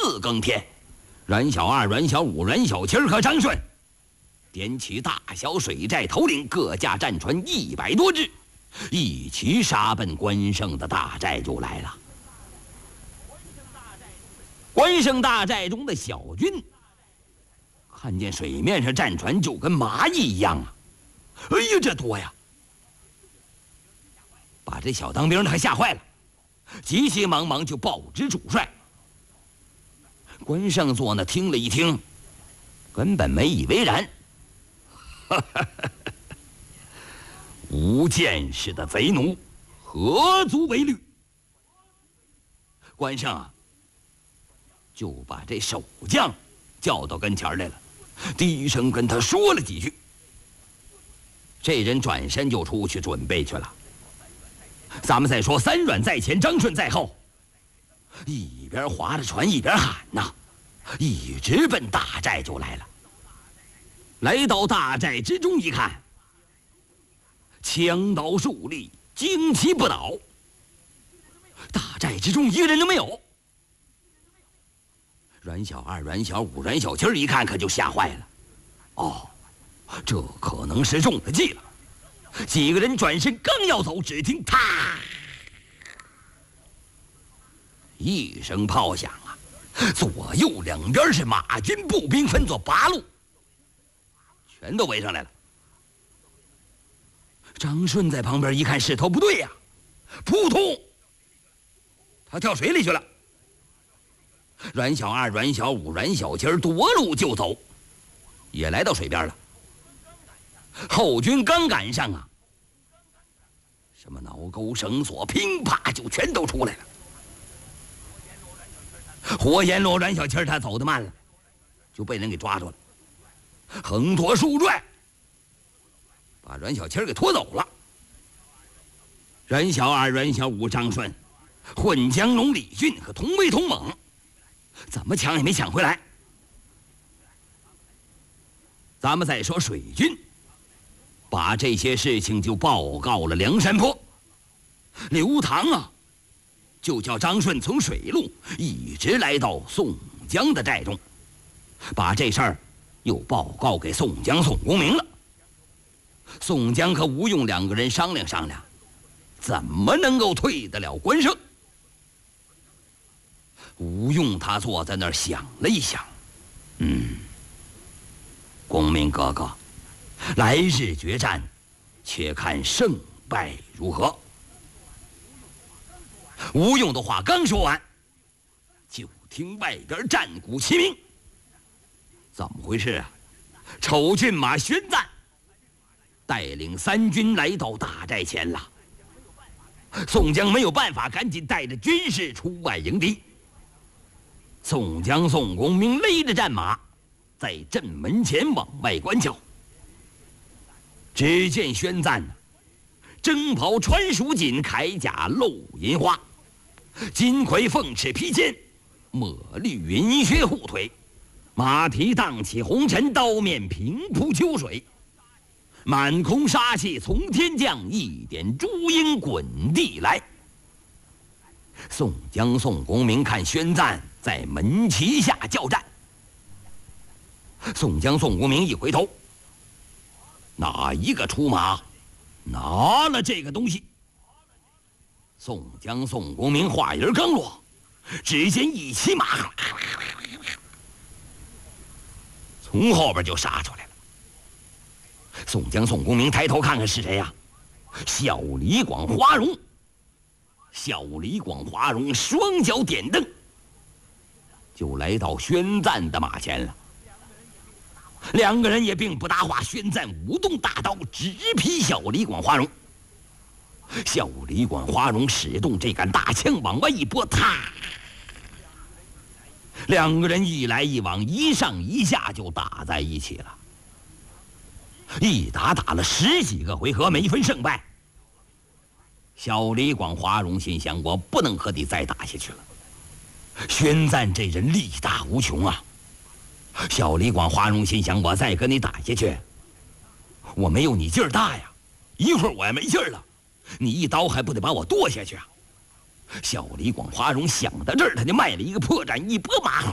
4更天，阮小二、阮小五、阮小七和张顺点起大小水寨头领各架战船100多只，一起杀奔关胜的大寨就来了。关胜大寨中的小军看见水面上战船就跟蚂蚁一样啊！哎呀，这多呀！把这小当兵的还吓坏了，急急忙忙就报知主帅。关胜坐那听了一听，根本没以为然。无见识的贼奴，何足为虑？关胜啊，就把这守将叫到跟前来了，低声跟他说了几句。这人转身就出去准备去了。咱们再说3阮在前，张顺在后，一边划着船一边喊呐，一直奔大寨就来了。来到大寨之中一看，枪刀竖立，旌旗不倒，大寨之中一个人都没有。阮小二、阮小五、阮小七一看可就吓坏了，哦，这可能是中了计了。几个人转身刚要走，只听啪一声炮响啊，左右两边是马军步兵，分作8路，全都围上来了。张顺在旁边一看势头不对呀，扑通，他跳水里去了。阮小二、阮小五、阮小七夺路就走，也来到水边了。后军刚赶上啊，什么挠钩绳索乒啪就全都出来了。火焰落阮小七他走得慢了，就被人给抓住了，横拖竖拽把阮小七给拖走了。阮小二、阮小五、张顺、混江龙李俊和同威同猛怎么抢也没抢回来。咱们再说水军，把这些事情就报告了梁山泊。刘唐啊，就叫张顺从水路一直来到宋江的寨中，把这事儿又报告给宋江、宋公明了。宋江和吴用2个人商量商量，怎么能够退得了关胜。吴用他坐在那儿想了一想，公明哥哥，来日决战，且看胜败如何。吴用的话刚说完，就听外边战鼓齐鸣。怎么回事啊？丑骏马宣赞带领3军来到大寨前了。宋江没有办法，赶紧带着军士出外迎敌。宋江、宋公明勒着战马，在阵门前往外观瞧。只见宣赞征袍穿蜀锦，铠甲露银花，金盔凤翅披肩，抹绿云靴护腿，马蹄荡起红尘，刀面平铺秋水，满空杀气从天降，一点朱缨滚地来。宋江、宋公明看宣赞在门旗下叫战，宋江、宋公明一回头，哪一个出马拿了这个东西？宋江、宋公明话音刚落，只见一骑马从后边就杀出来了。宋江、宋公明抬头看看是谁呀？小李广花荣。小李广花荣双脚点蹬，就来到宣赞的马前了。2个人也并不搭话，宣赞舞动大刀，直劈小李广花荣。小李广花荣使动这杆大枪往外一拨，啪！2个人一来一往，一上一下就打在一起了。一打了10几个回合，没分胜败。小李广花荣心想，我不能和你再打下去了。宣赞这人力大无穷啊。小李广花荣心想，我再跟你打下去，我没有你劲儿大呀，一会儿我也没劲儿了，你一刀还不得把我剁下去啊？小李广花荣想到这儿，他就迈了一个破绽，一拨马